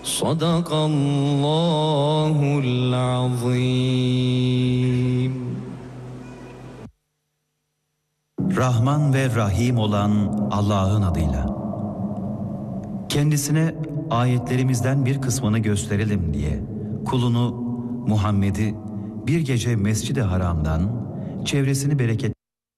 Sadakallahul azim. Rahman ve Rahim olan Allah'ın adıyla. Kendisine ayetlerimizden bir kısmını gösterelim diye kulunu Muhammed'i bir gece Mescid-i Haram'dan çevresini bereketli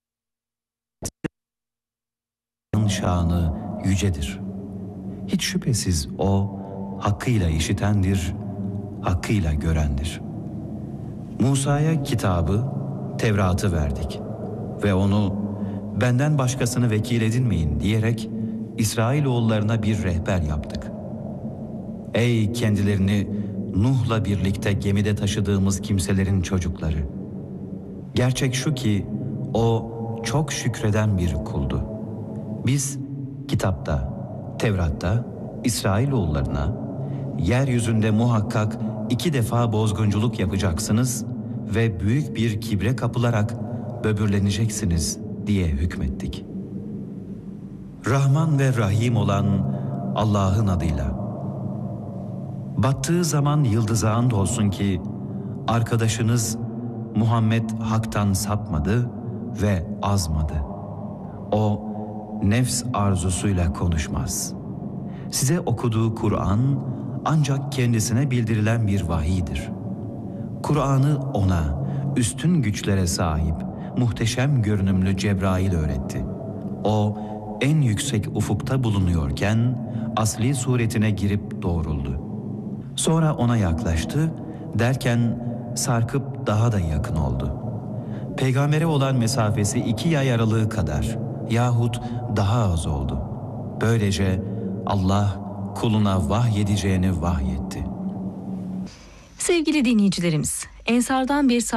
şanı yücedir. Hiç şüphesiz o hakkıyla işitendir, hakkıyla görendir. Musa'ya kitabı, Tevrat'ı verdik ve onu benden başkasını vekil edinmeyin diyerek İsrailoğullarına bir rehber yaptık. Ey kendilerini Nuh'la birlikte gemide taşıdığımız kimselerin çocukları! Gerçek şu ki o çok şükreden bir kuldu. Biz kitapta, Tevrat'ta İsrailoğullarına yeryüzünde muhakkak 2 defa bozgunculuk yapacaksınız ve büyük bir kibre kapılarak böbürleneceksiniz diye hükmettik. Rahman ve Rahim olan Allah'ın adıyla. Battığı zaman yıldıza andolsun ki arkadaşınız Muhammed haktan sapmadı ve azmadı. O nefs arzusuyla konuşmaz. Size okuduğu Kur'an ancak kendisine bildirilen bir vahiydir. Kur'an'ı ona üstün güçlere sahip, muhteşem görünümlü Cebrail öğretti. O en yüksek ufukta bulunuyorken asli suretine girip doğruldu. Sonra ona yaklaştı, derken sarkıp daha da yakın oldu. Peygambere olan mesafesi 2 yay aralığı kadar yahut daha az oldu. Böylece Allah kuluna vahyedeceğini vahyetti. Sevgili dinleyicilerimiz, Ensar'dan bir